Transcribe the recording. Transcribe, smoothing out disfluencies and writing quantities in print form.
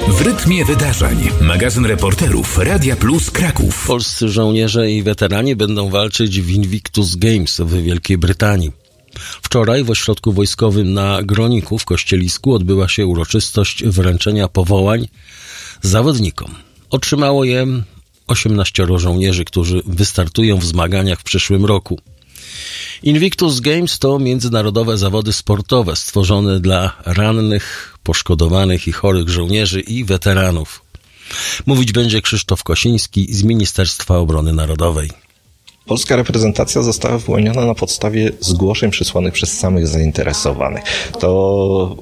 W rytmie wydarzeń. Magazyn reporterów Radia Plus Kraków. Polscy żołnierze i weterani będą walczyć w Invictus Games w Wielkiej Brytanii. Wczoraj w ośrodku wojskowym na Groniku w Kościelisku odbyła się uroczystość wręczenia powołań zawodnikom. Otrzymało je 18 żołnierzy, którzy wystartują w zmaganiach w przyszłym roku. Invictus Games to międzynarodowe zawody sportowe stworzone dla rannych, poszkodowanych i chorych żołnierzy i weteranów. Mówić będzie Krzysztof Kosiński z Ministerstwa Obrony Narodowej. Polska reprezentacja została wyłoniona na podstawie zgłoszeń przysłanych przez samych zainteresowanych. To